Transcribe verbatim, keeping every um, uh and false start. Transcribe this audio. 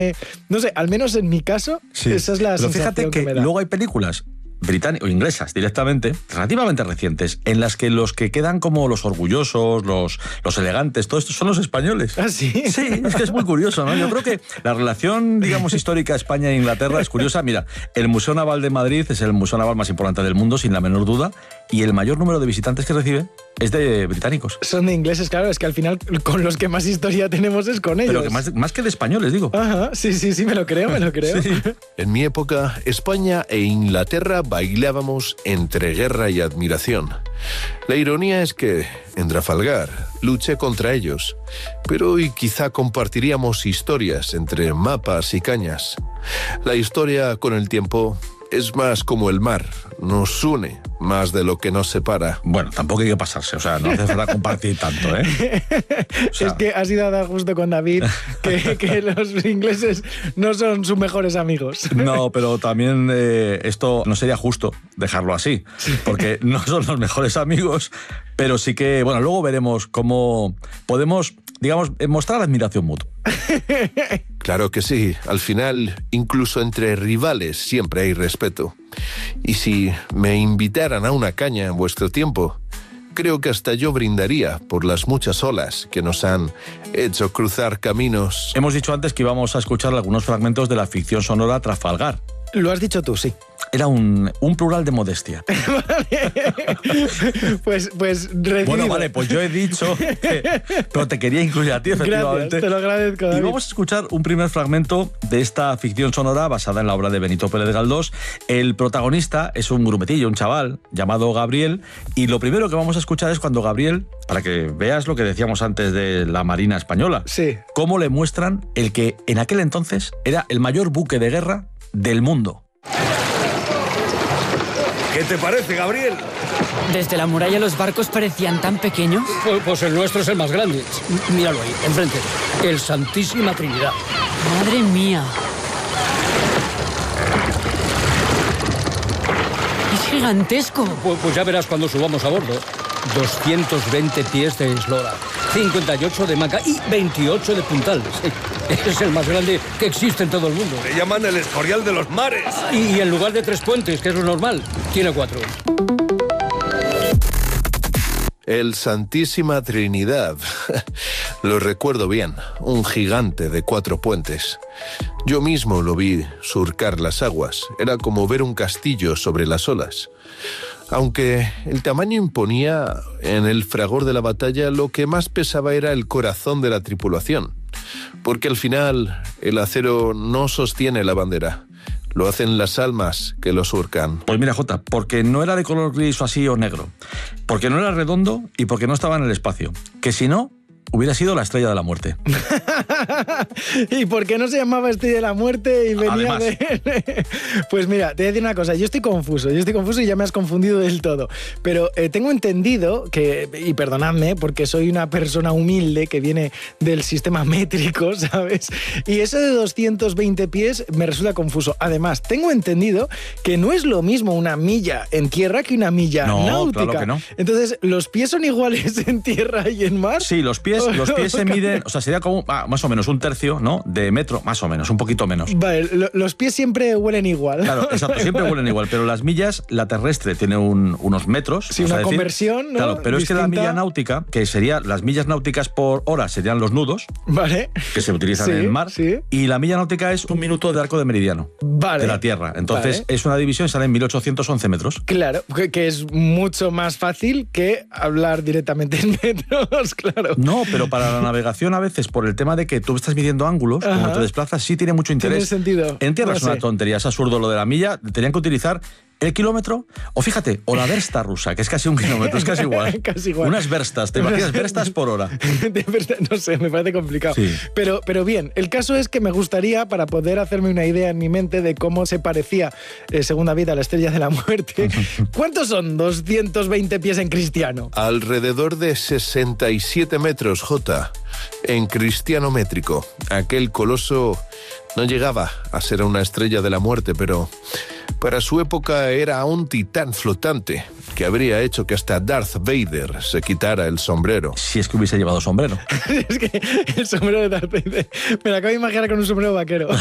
Eh, no sé, al menos en mi caso, sí. esa es la Pero sensación fíjate que, que me da. Luego hay películas británicas o inglesas directamente, relativamente recientes, en las que los que quedan como los orgullosos, los, los elegantes, todo esto son los españoles. ¿Ah, sí? Sí, es que es muy curioso, ¿no? Yo creo que la relación, digamos, histórica España e Inglaterra es curiosa. Mira, el Museo Naval de Madrid es el museo naval más importante del mundo, sin la menor duda, y el mayor número de visitantes que recibe es de británicos. Son de ingleses, claro, es que al final con los que más historia tenemos es con ellos. Pero que más, más que de españoles, digo. Ajá, sí, sí, sí, me lo creo, me lo creo. Sí. En mi época, España e Inglaterra bailábamos entre guerra y admiración. La ironía es que, en Trafalgar, luché contra ellos, pero hoy quizá compartiríamos historias entre mapas y cañas. La historia, con el tiempo, es más como el mar, nos une más de lo que nos separa. Bueno, tampoco hay que pasarse, o sea, no hace falta compartir tanto, ¿eh? O sea... Es que has ido a dar justo con David que, que los ingleses no son sus mejores amigos. No, pero también eh, esto no sería justo dejarlo así, porque no son los mejores amigos, pero sí que, bueno, luego veremos cómo podemos, digamos, mostrar admiración mutua. Claro que sí, al final, incluso entre rivales siempre hay respeto. Y si me invitaran a una caña en vuestro tiempo, creo que hasta yo brindaría por las muchas olas que nos han hecho cruzar caminos. Hemos dicho antes que íbamos a escuchar algunos fragmentos de la ficción sonora Trafalgar. Lo has dicho tú, sí. Era un, un plural de modestia. pues, pues, recibido. Bueno, vale, pues yo he dicho que, pero te quería incluir a ti, efectivamente. Gracias, te lo agradezco, David. Y vamos a escuchar un primer fragmento de esta ficción sonora basada en la obra de Benito Pérez Galdós. El protagonista es un grumetillo, un chaval llamado Gabriel, y lo primero que vamos a escuchar es cuando Gabriel, para que veas lo que decíamos antes de la Marina Española, sí. cómo le muestran el que en aquel entonces era el mayor buque de guerra del mundo. ¿Qué te parece, Gabriel? Desde la muralla los barcos parecían tan pequeños. Pues, pues el nuestro es el más grande. Míralo ahí, enfrente. El Santísima Trinidad. Madre mía. Es gigantesco. Pues, pues ya verás cuando subamos a bordo. doscientos veinte pies de eslora, cincuenta y ocho de manga y veintiocho de puntales. Es el más grande que existe en todo el mundo. Le llaman el Escorial de los mares. Y en lugar de tres puentes, que es lo normal, tiene cuatro. El Santísima Trinidad. Lo recuerdo bien, un gigante de cuatro puentes. Yo mismo lo vi surcar las aguas. Era como ver un castillo sobre las olas. Aunque el tamaño imponía, en el fragor de la batalla lo que más pesaba era el corazón de la tripulación. Porque al final el acero no sostiene la bandera. Lo hacen las almas que lo surcan. Pues mira, Jota, porque no era de color gris o así o negro. Porque no era redondo y porque no estaba en el espacio. Que si no, hubiera sido la Estrella de la Muerte. ¿Y por qué no se llamaba Estrella de la Muerte y venía Además. de...? Pues mira, te voy a decir una cosa, yo estoy confuso, yo estoy confuso y ya me has confundido del todo. Pero eh, tengo entendido que, y perdonadme, porque soy una persona humilde que viene del sistema métrico, ¿sabes? Y eso de doscientos veinte pies me resulta confuso. Además, tengo entendido que no es lo mismo una milla en tierra que una milla No, náutica. claro que no. Entonces, ¿los pies son iguales en tierra y en mar? Sí, los pies, los pies se miden, o sea, sería como ah, más o menos un tercio, ¿no? De metro, más o menos, un poquito menos. Vale, lo, los pies siempre huelen igual. Claro, exacto, siempre huelen igual, pero las millas, la terrestre tiene un, unos metros. Sí, vamos a una decir. conversión, ¿no? Claro, pero Distinta. es que la milla náutica, que sería las millas náuticas por hora, serían los nudos, Vale. que se utilizan Sí, en el mar, sí. y la milla náutica es un minuto de arco de meridiano Vale. de la Tierra. Entonces, Vale. es una división y salen mil ochocientos once metros. Claro, que, que es mucho más fácil que hablar directamente en metros, claro. No, pero para la navegación a veces, por el tema de que tú estás midiendo ángulos, Ajá. como te desplazas, sí tiene mucho interés. Tiene sentido. En tierra No es una sé. tontería, es absurdo lo de la milla. Tenían que utilizar el kilómetro, o fíjate, o la versta rusa, que es casi un kilómetro, es casi igual. Casi igual. Unas verstas, ¿te imaginas? Verstas por hora. De verdad, no sé, me parece complicado. Sí. Pero, pero bien, el caso es que me gustaría, para poder hacerme una idea en mi mente de cómo se parecía, eh, según David, a la Estrella de la Muerte, ¿cuántos son doscientos veinte pies en cristiano? Alrededor de sesenta y siete metros, J, en cristiano métrico. Aquel coloso no llegaba a ser una estrella de la muerte, pero para su época era un titán flotante que habría hecho que hasta Darth Vader se quitara el sombrero. Si es que hubiese llevado sombrero. Es que el sombrero de Darth Vader, me lo acabo de imaginar con un sombrero vaquero.